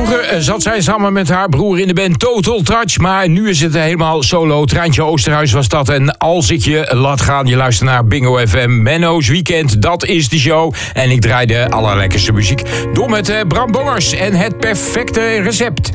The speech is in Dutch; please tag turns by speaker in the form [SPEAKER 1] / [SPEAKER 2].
[SPEAKER 1] Vroeger zat zij samen met haar broer in de band Total Touch, maar nu is het helemaal solo. Treintje Oosterhuis was dat en Als ik je laat gaan. Je luistert naar Bingo FM, Menno's Weekend, dat is de show. En ik draai de allerlekkerste muziek door met Bram Bongers en het perfecte recept.